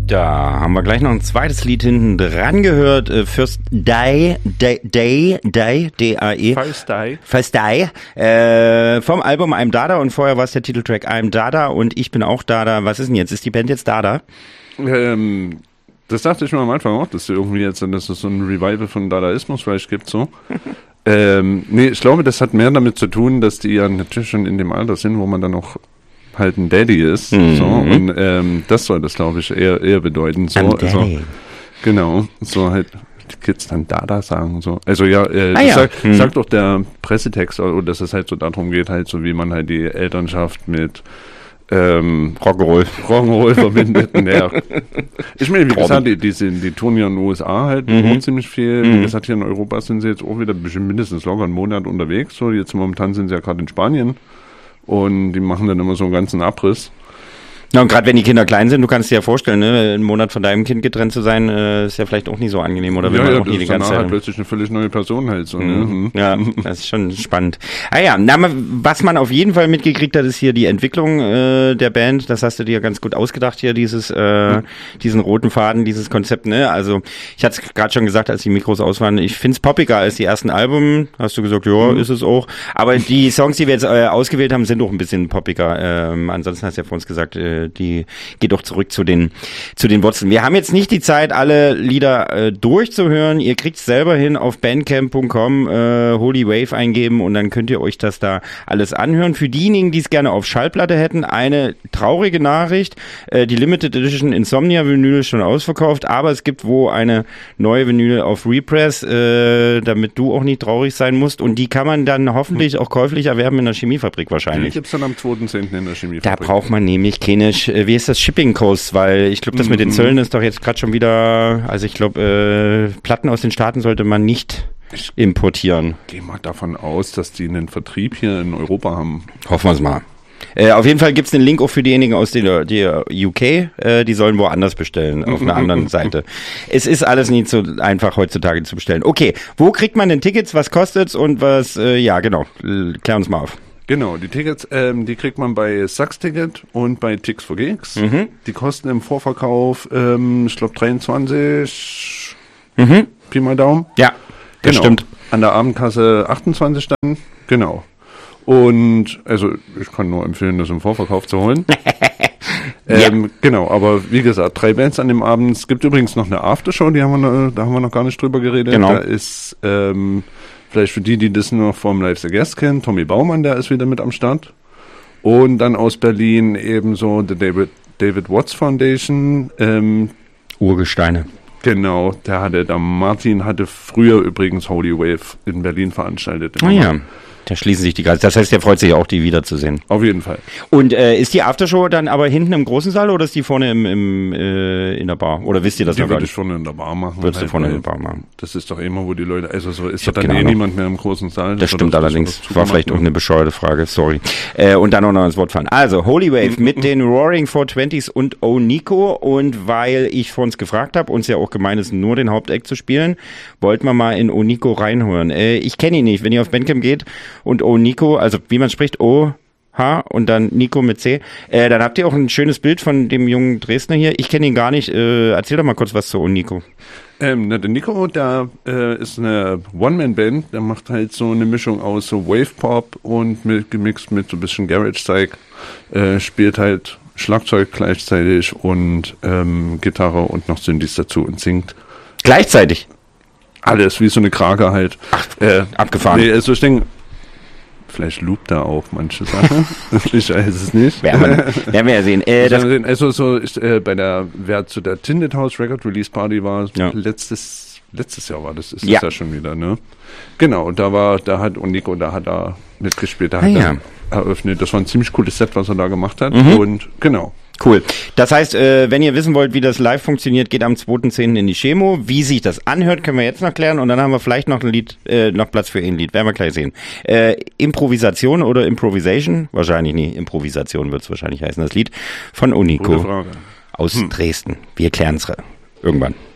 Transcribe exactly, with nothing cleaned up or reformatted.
Da haben wir gleich noch ein zweites Lied hinten dran gehört. First Day, Day, Day, Day, D A E. First Day. First Day. Äh, vom Album I'm Dada und vorher war es der Titeltrack I'm Dada und ich bin auch Dada. Was ist denn jetzt? Ist die Band jetzt Dada? Ähm, das dachte ich mir am Anfang auch, dass irgendwie jetzt, dass es so ein Revival von Dadaismus vielleicht gibt, so. ähm, nee, ich glaube, das hat mehr damit zu tun, dass die ja natürlich schon in dem Alter sind, wo man dann noch halt ein Daddy ist, mhm. so, und ähm, das soll das, glaube ich, eher, eher bedeuten, so, also, genau, so halt, die Kids dann Dada sagen, so, also ja, äh, ah, ja. Sagt, mhm. sagt doch der Pressetext, dass es halt so darum geht, halt so, wie man halt die Elternschaft mit ähm, Rock'n'Roll Rock'n'Roll verbindet, ja. Ich meine, wie gesagt, die, die, sind, die touren ja in den U S A halt, mhm. ziemlich viel, mhm. wie gesagt, hier in Europa sind sie jetzt auch wieder bestimmt mindestens locker einen Monat unterwegs, so, jetzt momentan sind sie ja gerade in Spanien. Und die machen dann immer so einen ganzen Abriss. Ja, und gerade wenn die Kinder klein sind, du kannst dir ja vorstellen, ne, einen Monat von deinem Kind getrennt zu sein, äh, ist ja vielleicht auch nicht so angenehm, oder will ja, man ja, auch nie die ganze Zeit. Zeit. Plötzlich eine völlig neue Person halt so. Mhm. Ne? Ja, das ist schon spannend. Ah ja, na, was man auf jeden Fall mitgekriegt hat, ist hier die Entwicklung äh, der Band. Das hast du dir ganz gut ausgedacht hier, dieses, äh, mhm. diesen roten Faden, dieses Konzept. Ne, also ich hatte es gerade schon gesagt, als die Mikros aus waren. Ich find's poppiger als die ersten Alben. Hast du gesagt, ja, mhm. ist es auch. Aber die Songs, die wir jetzt äh, ausgewählt haben, sind auch ein bisschen poppiger. Ähm, ansonsten hast du ja vor uns gesagt, äh, die geht doch zurück zu den zu den Wurzeln. Wir haben jetzt nicht die Zeit, alle Lieder äh, durchzuhören. Ihr kriegt's selber hin auf bandcamp punkt com, äh, Holy Wave eingeben und dann könnt ihr euch das da alles anhören. Für diejenigen, die es gerne auf Schallplatte hätten, eine traurige Nachricht. Äh, die Limited Edition Insomnia Vinyl ist schon ausverkauft, aber es gibt wo eine neue Vinyl auf Repress, äh, damit du auch nicht traurig sein musst und die kann man dann hoffentlich auch käuflich erwerben in der Chemiefabrik wahrscheinlich. Die gibt's dann am zweiten zehnten in der Chemiefabrik. Da braucht man nämlich keine, wie ist das, Shipping Costs, weil ich glaube, das mit den Zöllen ist doch jetzt gerade schon wieder, also ich glaube, äh, Platten aus den Staaten sollte man nicht ich importieren. Gehe mal davon aus, dass die einen Vertrieb hier in Europa haben. Hoffen wir es mal. Äh, auf jeden Fall gibt's einen Link auch für diejenigen aus der, der U K, äh, die sollen woanders bestellen, auf einer anderen Seite. Es ist alles nicht so einfach heutzutage zu bestellen. Okay, wo kriegt man denn Tickets, was kostet's und was, äh, ja genau, klär uns mal auf. Genau, die Tickets, ähm, die kriegt man bei Sachs Ticket und bei Tix for Gigs. Mhm. Die kosten im Vorverkauf, ähm, ich glaube dreiundzwanzig, mhm. Pi mal Daumen. Ja, das genau. Stimmt. An der Abendkasse achtundzwanzig dann, genau. Und, also, ich kann nur empfehlen, das im Vorverkauf zu holen. ähm, ja. Genau, aber wie gesagt, drei Bands an dem Abend. Es gibt übrigens noch eine Aftershow, die haben wir noch, da haben wir noch gar nicht drüber geredet. Genau. Da ist, ähm, vielleicht für die, die das nur vom Live the Guest kennen, Tommy Baumann, der ist wieder mit am Start. Und dann aus Berlin ebenso die David, David Watts Foundation. Ähm, Urgesteine. Genau, der hatte, der Martin hatte früher übrigens Holy Wave in Berlin veranstaltet. Ah ja, da schließen sich die Kreise. Das heißt, der freut sich auch, die wiederzusehen. Auf jeden Fall. Und äh, ist die Aftershow dann aber hinten im großen Saal oder ist die vorne im, im äh, in der Bar? Oder wisst ihr das die noch gar nicht? nicht? Die würde ich vorne in der Bar machen. Würdest halt, du vorne in der Bar machen? Das ist doch immer, wo die Leute, also so ist ich doch dann eh niemand mehr im großen Saal. Das, das stimmt das, allerdings. Das war vielleicht auch eine bescheuerte Frage, sorry. Äh, und dann auch noch ins Wort fallen. Also, Holy Wave mit den Roaring four twenties und Oniko. Und weil ich vor uns gefragt habe, uns ja auch gemeint ist, nur den Haupteck zu spielen, wollten wir mal in Oniko reinhören. Äh, ich kenne ihn nicht. Wenn ihr auf Bandcamp geht und Oniko, also wie man spricht, O, H und dann Nico mit C, äh, dann habt ihr auch ein schönes Bild von dem jungen Dresdner hier. Ich kenne ihn gar nicht. Äh, erzähl doch mal kurz was zu Oniko. Ähm, na, der Nico, der äh, ist eine One-Man-Band, der macht halt so eine Mischung aus so Wave-Pop und mit, gemixt mit so ein bisschen Garage-Zeug, äh, spielt halt Schlagzeug gleichzeitig und ähm, Gitarre und noch Synthes dazu und singt. Gleichzeitig? Alles, wie so eine Krake halt. Ach, äh, abgefahren. Nee, also ich denke, vielleicht loopt er auch manche Sachen. Ich weiß es nicht. Werden wir, werden wir ja sehen. Äh, das also so ist, äh, bei der, wer zu der Tinted House Record Release Party war, ja. letztes letztes Jahr war das, ist ja. das ja schon wieder, ne? Genau, da war, da hat Oniko, da hat er mitgespielt, da ah, hat ja. er eröffnet. Das war ein ziemlich cooles Set, was er da gemacht hat. Mhm. Und genau. Cool. Das heißt, äh, wenn ihr wissen wollt, wie das live funktioniert, geht am zweiten zehnten in die Chemo. Wie sich das anhört, können wir jetzt noch klären und dann haben wir vielleicht noch ein Lied, äh, noch Platz für ein Lied. Werden wir gleich sehen. Äh, Improvisation oder Improvisation? Wahrscheinlich nie. Improvisation wird es wahrscheinlich heißen, das Lied von Oniko aus hm. Dresden. Wir klären es irgendwann.